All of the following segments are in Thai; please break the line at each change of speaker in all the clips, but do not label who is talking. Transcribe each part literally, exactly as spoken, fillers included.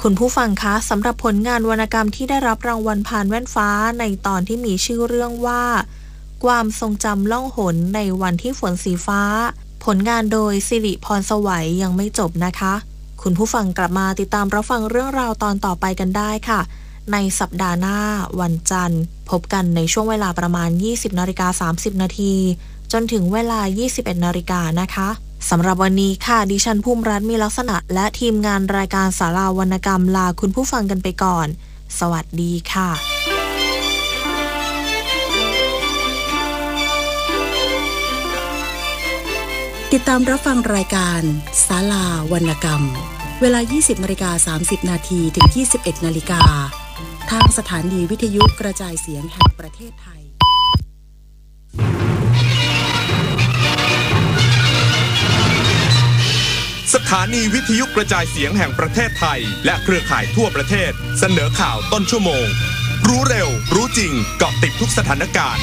คุณผู้ฟังคะสำหรับผลงานวรรณกรรมที่ได้รับรางวัลพานแว่นฟ้าในตอนที่มีชื่อเรื่องว่าความทรงจำล่องหนในวันที่ฝนสีฟ้าผลงานโดยสิริพรสวัยยังไม่จบนะคะคุณผู้ฟังกลับมาติดตามรับฟังเรื่องราวตอนต่อไปกันได้ค่ะในสัปดาห์หน้าวันจันทร์พบกันในช่วงเวลาประมาณ ยี่สิบนาฬิกาสามสิบนาทีจนถึงเวลา ยี่สิบเอ็ดนาฬิกานะคะสำหรับวันนี้ค่ะดิฉันภูมิรัตน์มีลักษณะและทีมงานรายการศาลาวรรณกรรมลาคุณผู้ฟังกันไปก่อนสวัสดีค่ะ
ติดตามรับฟังรายการศาลาวรรณกรรมเวลา ยี่สิบนาฬิกาสามสิบนาทีถึง ยี่สิบเอ็ดนาฬิกาทางสถานีวิทยุกระจายเสียงแห่งประเทศไทย
สถานีวิทยุกระจายเสียงแห่งประเทศไทยและเครือข่ายทั่วประเทศเสนอข่าวต้นชั่วโมงรู้เร็วรู้จริงเกาะติดทุกสถานการณ์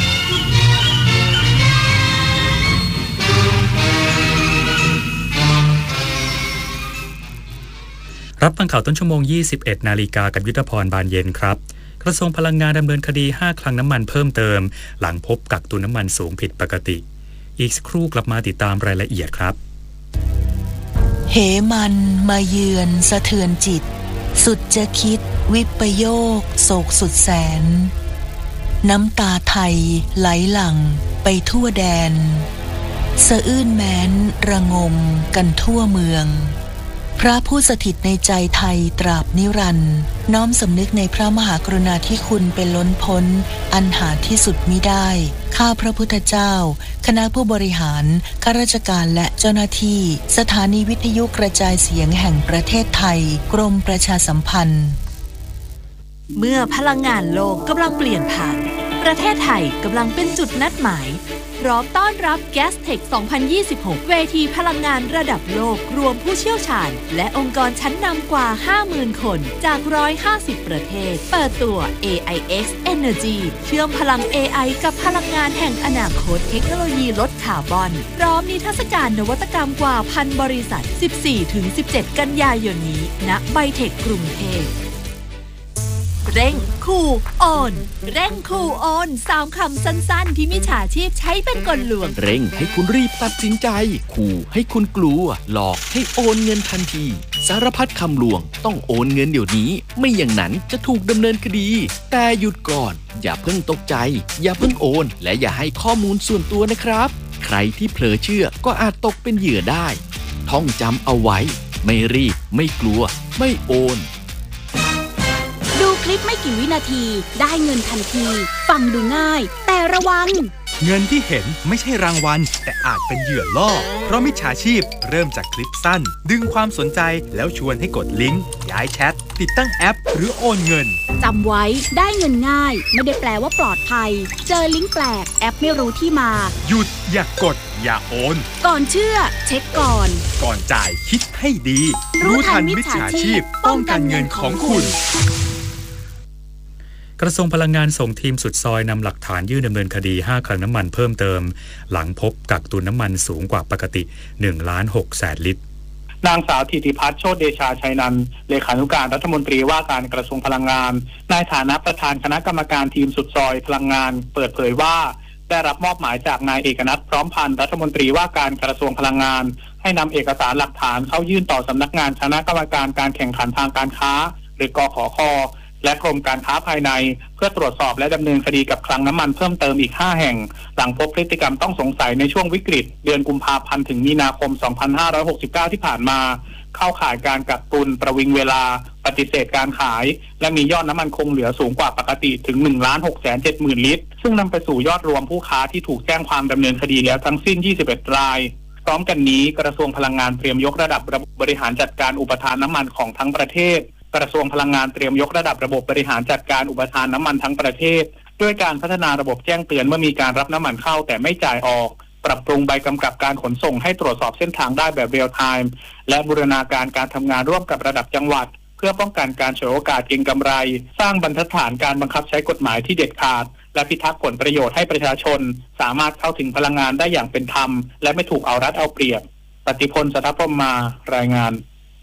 รับฟังข่าวต้นชั่วโมง ยี่สิบเอ็ดนาฬิกากับยุทธพรบานเย็นครับกระทรวงพลังงานดำเนินคดีห้าคลังน้ำมันเพิ่มเติมหลังพบกักตุนน้ำมันสูงผิดปกติอีกสักครู่กลับมาติดตามรายละเอียดครับ
เหมันมาเยือนสะเทือนจิตสุดจะคิดวิปโยคโศกสุดแสนน้ำตาไทยไหลหลั่งไปทั่วแดนสะอื้นแม้นระงมกันทั่วเมืองพระผู้สถิตในใจไทยตราบนิรันดร์น้อมสำนึกในพระมหากรุณาธิคุณเป็นล้นพ้นอันหาที่สุดมิได้ข้าพระพุทธเจ้าคณะผู้บริหารข้าราชการและเจ้าหน้าที่สถานีวิทยุกระจายเสียงแห่งประเทศไทยกรมประชาสัมพันธ์
เมื่อพลังงานโลกกำลังเปลี่ยนผ่านประเทศไทยกำลังเป็นจุดนัดหมายพร้อมต้อนรับ Gastech สองพันยี่สิบหก เวทีพลังงานระดับโลกรวมผู้เชี่ยวชาญและองค์กรชั้นนำกว่า ห้าหมื่น คนจากหนึ่งร้อยห้าสิบประเทศเปิดตัว เอ ไอ เอ็กซ์ Energy เชื่อมพลัง เอ ไอ กับพลังงานแห่งอนาคตเทคโนโลยีลดคาร์บอนพร้อมนิทรรศการนวัตกรรมกว่าพันบริษัท สิบสี่ถึงสิบเจ็ด กันยายนนี้ณไบเทคกรุงเทพเร่งคูโอนเร่งคูโอนสามคำสั้นๆที่มิจฉาชีพใช้เป็นกลลวง
เร่งให้คุณรีบตัดสินใจขู่ให้คุณกลัวหลอกให้โอนเงินทันทีสารพัดคำลวงต้องโอนเงินเดี๋ยวนี้ไม่อย่างนั้นจะถูกดำเนินคดีแต่หยุดก่อนอย่าเพิ่งตกใจอย่าเพิ่งโอนและอย่าให้ข้อมูลส่วนตัวนะครับใครที่เผลอเชื่อก็อาจตกเป็นเหยื่อได้ท่องจำเอาไว้ไม่รีบไม่กลัวไม่โอน
ดูคลิปไม่กี่วินาทีได้เงินทันทีฟังดูง่ายแต่ระวัง
เงินที่เห็นไม่ใช่รางวัลแต่อาจเป็นเหยื่อล่อเพราะมิจฉาชีพเริ่มจากคลิปสั้นดึงความสนใจแล้วชวนให้กดลิงก์ย้ายแชทติดตั้งแอปหรือโอนเงิน
จำไว้ได้เงินง่ายไม่ได้แปลว่าปลอดภัยเจอลิงก์แปลกแอปไม่รู้ที่มา
หยุดอย่ากดอย่าโอน
ก่อนเชื่อเช็คก่อน
ก่อนจ่ายคิดให้ดีรู้ทันมิจฉาชีพป้องกันเงินของคุณ
กระทรวงพลังงานส่งทีมสุดซอยนำหลักฐานยื่นดำเนินคดีห้าคลังน้ำมันเพิ่มเติมหลังพบกักตุนน้ำมันสูงกว่าปกติหนึ่งล้านหกแสนลิตร
นางสาวธิติพัฒน์โชติเดชาชัยนันท์เลขานุการรัฐมนตรีว่าการกระทรวงพลังงานในฐานะประธานคณะกรรมการทีมสุดซอยพลังงานเปิดเผยว่าได้รับมอบหมายจากนายเอกนัทพร้อมพันธ์รัฐมนตรีว่าการกระทรวงพลังงานให้นำเอกสารหลักฐานเข้ายื่นต่อสำนักงานคณะกรรมการการแข่งขันทางการค้าหรือกขค.และกรมการค้าภายในเพื่อตรวจสอบและดำเนินคดีกับคลังน้ำมันเพิ่มเติมอีกห้าแห่งหลังพบพฤติกรรมต้องสงสัยในช่วงวิกฤตเดือนกุมภาพันธ์ถึงมีนาคมสองพันห้าร้อยหกสิบเก้าที่ผ่านมาเข้าข่ายการกักตุนประวิงเวลาปฏิเสธการขายและมียอดน้ำมันคงเหลือสูงกว่าปกติถึง หนึ่งล้านหกแสนเจ็ดหมื่น ลิตรซึ่งนำไปสู่ยอดรวมผู้ค้าที่ถูกแจ้งความดำเนินคดีแล้วทั้งสิ้นยี่สิบเอ็ดรายพร้อมกันนี้กระทรวงพลังงานเตรียมยกระดับระบบบริหารจัดการอุปทานน้ำมันของทั้งประเทศกระทรวงพลังงานเตรียมยกระดับระบบบริหารจัดการอุปทานน้ำมันทั้งประเทศด้วยการพัฒนาระบบแจ้งเตือนเมื่อมีการรับน้ำมันเข้าแต่ไม่จ่ายออกปรับปรุงใบกำกับการขนส่งให้ตรวจสอบเส้นทางได้แบบเรียลไทม์และบูรณาการการทำงานร่วมกับระดับจังหวัดเพื่อป้องกันการฉวยโอกาสเก็งกำไรสร้างบรรทัดฐานการบังคับใช้กฎหมายที่เด็ดขาดและพิทักษ์ผลประโยชน์ให้ประชาชนสามารถเข้าถึงพลังงานได้อย่างเป็นธรรมและไม่ถูกเอารัดเอาเปรียบปฏิพล สัทธพรหมารายงาน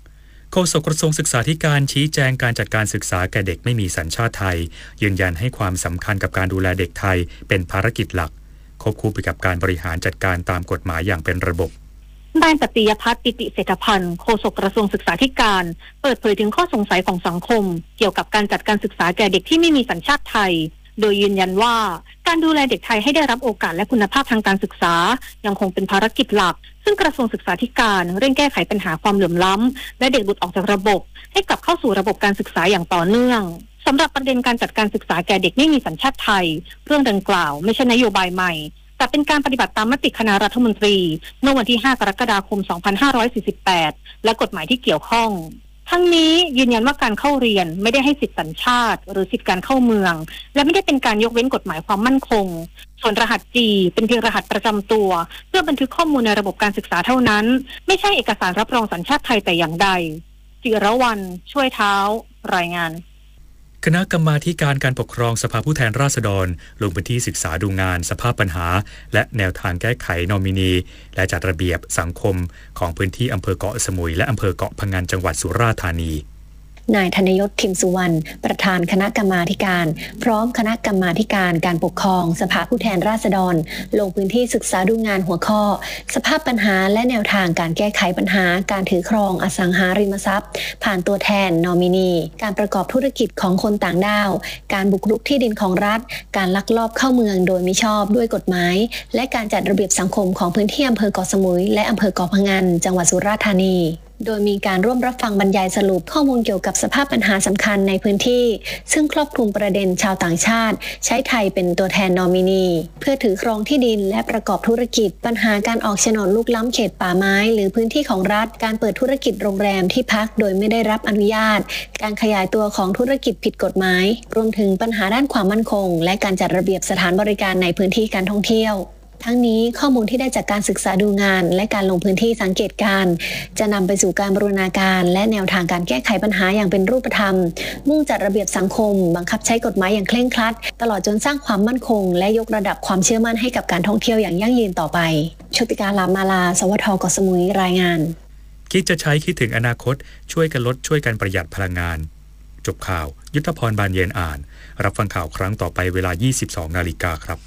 โฆษกกระทรวงศึกษาธิการชี้แจงการจัดการศึกษาแก่เด็กไม่มีสัญชาติไทยยืนยันให้ความสำคัญกับการดูแลเด็กไทยเป็นภารกิจหลักควบคู่ไปกับการบริหารจัดการตามกฎหมายอย่างเป็นระบบ
นายปฏิยพัฒน์ปิติเศรษฐพันธ์โฆษกกระทรวงศึกษาธิการเปิดเผยถึงข้อสงสัยของสังคมเกี่ยวกับการจัดการศึกษาแก่เด็กที่ไม่มีสัญชาติไทยโดยยืนยันว่าการดูแลเด็กไทยให้ได้รับโอกาสและคุณภาพทางการศึกษายังคงเป็นภารกิจหลักซึ่งกระทรวงศึกษาธิการเร่งแก้ไขปัญหาความเหลื่อมล้ำและเด็กหลุดออกจากระบบให้กลับเข้าสู่ระบบการศึกษาอย่างต่อเนื่องสำหรับประเด็นการจัดการศึกษาแก่เด็กไม่มีสัญชาติไทยเรื่องดังกล่าวไม่ใช่นโยบายใหม่แต่เป็นการปฏิบัติตามมติคณะรัฐมนตรีเมื่อวันที่ห้ากรกฎาคมสองพันห้าร้อยสี่สิบแปดและกฎหมายที่เกี่ยวข้องทั้งนี้ยืนยันว่าการเข้าเรียนไม่ได้ให้สิทธิสัญชาติหรือสิทธิการเข้าเมืองและไม่ได้เป็นการยกเว้นกฎหมายความมั่นคงส่วนรหัส G เป็นเพียงรหัสประจำตัวเพื่อบันทึกข้อมูลในระบบการศึกษาเท่านั้นไม่ใช่เอกสารรับรองสัญชาติไทยแต่อย่างใดจิรวรรณช่วยเท้ารายงาน
คณะกรรมาธิการการปกครองสภาผู้แทนราษฎรลงพื้นที่ศึกษาดูงานสภาพปัญหาและแนวทางแก้ไขนอมินีและจัดระเบียบสังคมของพื้นที่อำเภอเกาะสมุยและอำเภอเกาะพะงันจังหวัดสุราษฎร์ธานี
นายธนยศทิมสุวรรณประธานคณะกรรมาธิการพร้อมคณะกรรมาธิการการปกครองสภาผู้แทนราษฎรลงพื้นที่ศึกษาดูงานหัวข้อสภาพปัญหาและแนวทางการแก้ไขปัญหาการถือครองอสังหาริมทรัพย์ผ่านตัวแทนนอมินีการประกอบธุรกิจของคนต่างด้าวการบุกรุกที่ดินของรัฐการลักลอบเข้าเมืองโดยมิชอบด้วยกฎหมายและการจัดระเบียบสังคมของพื้นที่อำเภอเกาะสมุยและอำเภอเกาะพะงันจังหวัดสุราษฎร์ธานีโดยมีการร่วมรับฟังบรรยายสรุปข้อมูลเกี่ยวกับสภาพปัญหาสำคัญในพื้นที่ซึ่งครอบคลุมประเด็นชาวต่างชาติใช้ไทยเป็นตัวแทนนอมินีเพื่อถือครองที่ดินและประกอบธุรกิจปัญหาการออกโฉนดลุกล้ำเขตป่าไม้หรือพื้นที่ของรัฐการเปิดธุรกิจโรงแรมที่พักโดยไม่ได้รับอนุญาตการขยายตัวของธุรกิจผิดกฎหมายรวมถึงปัญหาด้านความมั่นคงและการจัดระเบียบสถานบริการในพื้นที่การท่องเที่ยวทั้งนี้ข้อมูลที่ได้จากการศึกษาดูงานและการลงพื้นที่สังเกตการณ์จะนำไปสู่การบูรณาการและแนวทางการแก้ไขปัญหาอย่างเป็นรูปธรรมมุ่งจัดระเบียบสังคมบังคับใช้กฎหมายอย่างเคร่งครัดตลอดจนสร้างความมั่นคงและยกระดับความเชื่อมั่นให้กับการท่องเที่ยวอย่างยั่งยืนต่อไปชุติการลามาลาสวทเกาะสมุยรายงาน
คิดจะใช้คิดถึงอนาคตช่วยกันลดช่วยกันประหยัดพลังงานจบข่าวยุทธพรบานเย็นอ่านรับฟังข่าวครั้งต่อไปเวลา ยี่สิบสองนาฬิกาครับ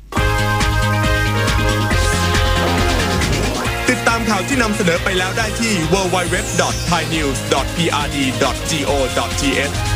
ติดตามข่าวที่นำเสนอไปแล้วได้ที่ ดับเบิลยู ดับเบิลยู ดับเบิลยู ดอท ไทยนิวส์ ดอท พี อาร์ ดี ดอท จี โอ ดอท ที เอช